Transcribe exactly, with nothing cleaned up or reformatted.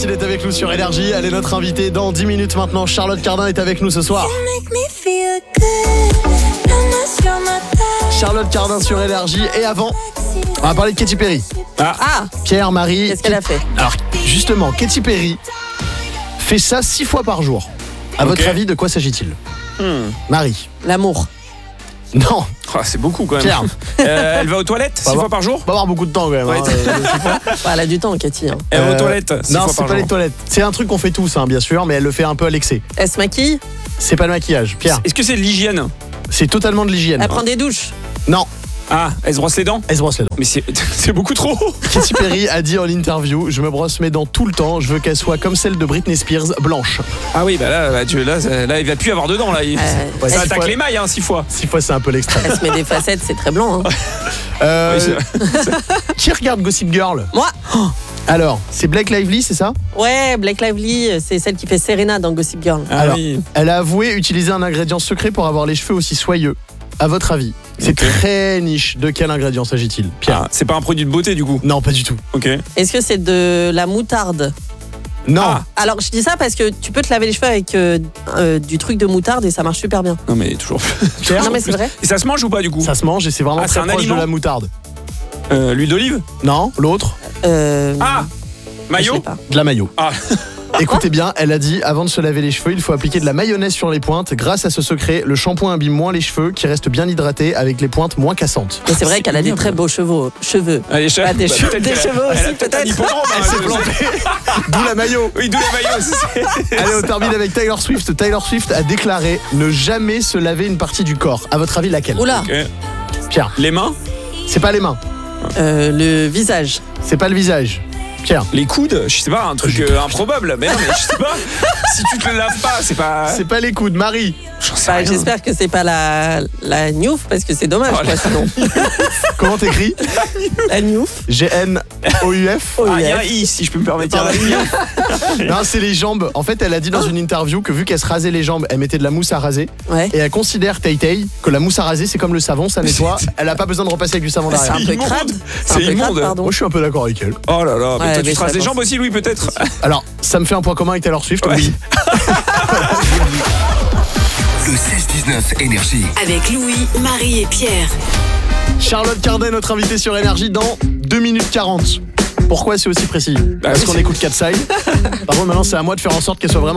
Merci d'être avec nous sur Énergie. Elle est notre invitée dans dix minutes maintenant. Charlotte Cardin est avec nous ce soir. Charlotte Cardin sur Énergie. Et avant, on va parler de Katy Perry. Ah, Ah, Pierre, Marie. qu'est-ce qu'elle a fait? Alors, justement, Katy Perry fait ça six fois par jour. À Ok. votre avis, de quoi s'agit-il? hmm. Marie. L'amour. Non, Ah, c'est beaucoup quand même. Pierre. Euh, elle va aux toilettes six va. fois par jour. On va avoir beaucoup de temps quand même. Ouais. hein, euh, six fois. Bah, elle a du temps, Cathy. hein. Elle va aux Euh, toilettes six Non, fois c'est par pas jour. les toilettes. C'est un truc qu'on fait tous, hein, bien sûr, mais elle le fait un peu à l'excès. Elle se maquille, C'est pas le maquillage. Pierre, Est-ce que c'est de l'hygiène? c'est totalement de l'hygiène. elle prend des douches. Non, Ah, elle se brosse les dents? elle se brosse les dents. Mais c'est c'est beaucoup trop. Katy Perry a dit en interview: je me brosse mes dents tout le temps, je veux qu'elles soient comme celles de Britney Spears, blanches. Ah oui, bah là, là, tu, là, ça- là il va plus avoir de dents là. Il- Euh, Ouais, ça six attaque fois. les mailles hein, six fois. Six fois, c'est un peu l'extrême. Elle se met des facettes, c'est très blanc. hein. Euh, Oui, c'est vrai. qui regarde Gossip Girl? Moi Alors, c'est Blake Lively, c'est ça? Ouais, Blake Lively, c'est celle qui fait Serena dans Gossip Girl. Ah Alors, oui. Elle a avoué utiliser un ingrédient secret pour avoir les cheveux aussi soyeux. À votre avis, c'est Ok. très niche. De quel ingrédient s'agit-il, Pierre? Ah, c'est pas un produit de beauté du coup. Non, pas du tout. Ok. Est-ce que c'est de la moutarde? Non. Ah. Alors, je dis ça parce que tu peux te laver les cheveux avec euh, euh, du truc de moutarde et ça marche super bien. Non mais toujours. Pierre, Non, mais c'est vrai. Et ça se mange ou pas du coup? ça se mange et c'est vraiment Ah, très c'est un proche de aliment la moutarde. Euh, L'huile d'olive? Non, l'autre, Euh, Ah, je maillot? sais pas. de la mayo. Ah. Écoutez bien, elle a dit: avant de se laver les cheveux, il faut appliquer de la mayonnaise sur les pointes. Grâce à ce secret, le shampoing abîme moins les cheveux, qui restent bien hydratés, avec les pointes moins cassantes. Mais c'est vrai c'est qu'elle a des ignoble. très beaux cheveux. cheveux. Allez, chef. Ah, des Bah, cheveux- peut-être des qu'elle a- cheveux elle a aussi, peut-être un peut-être. hippodrome, Elle hein, s'est je- plantée. D'où la mayo. Oui, d'où les maillots. c'est- Allez, on termine avec Taylor Swift. Taylor Swift a déclaré ne jamais se laver une partie du corps. À votre avis, laquelle? Oula, Ok. Pierre, Les mains? c'est pas les mains, euh, le visage. c'est pas le visage. Pierre, Les coudes? Je sais pas, un truc Je- euh, improbable. Mais non, mais je sais pas. Si tu te le laves pas, c'est pas. c'est pas les coudes. Marie, J'en sais Bah, rien. J'espère que c'est pas la, la Newf parce que c'est dommage, Oh, quoi, la- sinon. comment t'écris? La Newf. G N O U F. Oh, Ah, il y a yeah. un i, si je peux me permettre. Pardon. Il y a un i. Non, c'est les jambes. En fait, elle a dit dans une interview que vu qu'elle se rasait les jambes, elle mettait de la mousse à raser. Ouais. Et elle considère, Tay Tay, que la mousse à raser, c'est comme le savon, ça nettoie. Elle a pas besoin de repasser avec du savon C'est derrière. un peu immonde. crade. C'est un peu crade, immonde. pardon. Moi, je suis un peu d'accord avec elle. Oh là là, mais Ouais, toi mais tu te rases ça les pense. jambes aussi, Louis, peut-être? Alors, ça me fait un point commun avec Taylor Swift, Ouais. oui. Le seize dix-neuf Énergie. Avec Louis, Marie et Pierre. Charlotte Cardin, notre invitée sur Énergie, dans deux minutes quarante. Pourquoi c'est aussi précis? Parce oui, qu'on c'est- écoute Cat Side. Par contre, maintenant, c'est à moi de faire en sorte qu'elle soit vraiment